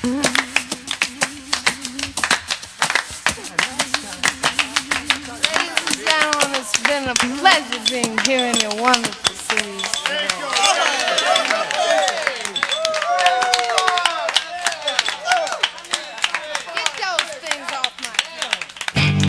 Ladies and gentlemen, it's been a pleasure being here in your wonderful